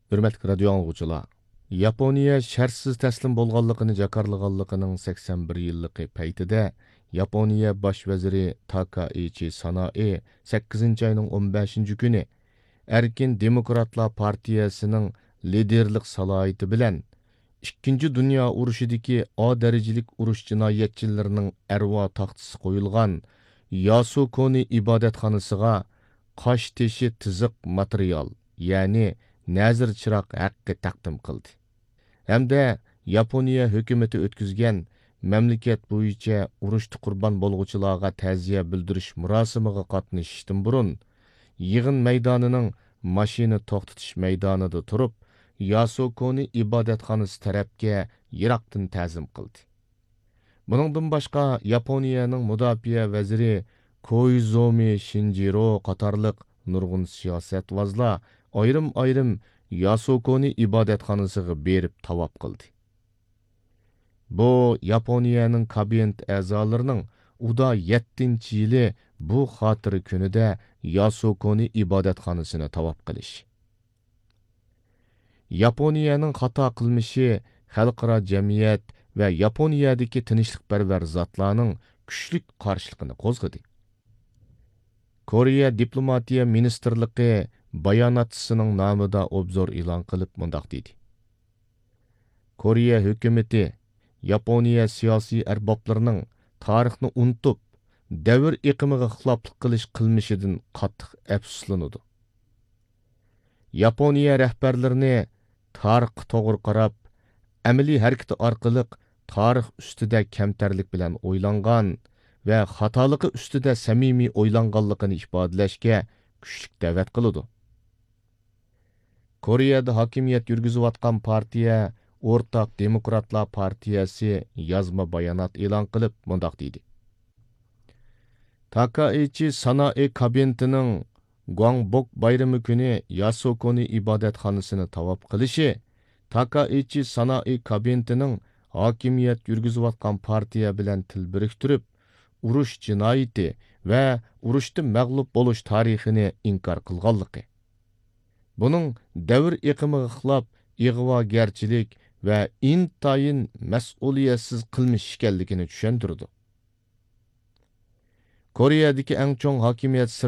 Hürmetli radio anlıqçılar, Yaponiya şərtsiz təslim bolğanlığını jakarlığanlığının 81 yıllıqı paytida Yaponiya baş vaziri Takaichi Sanae 8 ayının 15 günü Erkin Demokratlar Partiyasının liderlik salayeti bilen 2. Dünya uruşidagi A derecelik uruş cinayetçilerinin erva taxtısı koyulgan Yasukuni ibadatxonasiga qosh teshi tiziq material, yani nazir chiroq haqqi taqdim qildi. Hamda Yaponiya hukumati o'tkazgan mamlakat bo'yicha urushda qurbon bo'lg'uvchilarga ta'ziya bildirish murosimiga qatnashishdan burun yig'in maydonining mashina to'xtatish maydonida turib, Yasukuni ibodatxonasi tarafga yiroqdan ta'zim qildi. Buningdan boshqa Yaponiyaning mudofaa vaziri Koizomi Shinjiro qatorliq nurg'un siyosatvozlar ayrim Yasukuni ibodatxonasiga berib tavob qildi. Bu Yaponiyaning kabinет a'zolarining uda 7-yili bu xotira kunida Yasukuni ibodatxonasini tavob qilish. Yaponiyaning xato qilmishi xalqaro jamiyat va Yaponiyadagi tinchlikparvar zotlarning kuchli qarshiligini qo'zg'adi. Koreya diplomatiya ministerligi bayonotchisining nomida obzor e'lon qilib mundaq dedi. Koreya hukumati Yaponiya siyosiy arboblarining tarixni unutib, davr iqimiga xiloflik qilish qilmishidan qattiq afsuslanadi. Yaponiya rahbarlarini tarixga to'g'ri qarab, amaliy harakati orqali tarix ustida kamtarlik bilan o'ylangan va xatoligi ustida samimiy o'ylanganligini ifodalashga kuchli da'vat qiladi. Koreyada hokimiyat yurgizayotgan partiya O'rtaq Demokratlar partiyasi yozma bayonot e'lon qilib mundaq deydi. Takaichi Sanae kabinetining Gwangbok bayrami kuni Yasukuni ibodatxonasini tavob qilishi Takaichi Sanae kabinetining hokimiyat yurgizayotgan partiya bilan til biriktirib, urush jinoyati va urushda mag'lub bo'lish tarixini inkor qilganligi. Buning davr iqimiga xilof ig'vogarchilik va intayin mas'uliyatsiz qilmish ekanligini tushuntirdi. Koreyadagi eng chong hokimiyat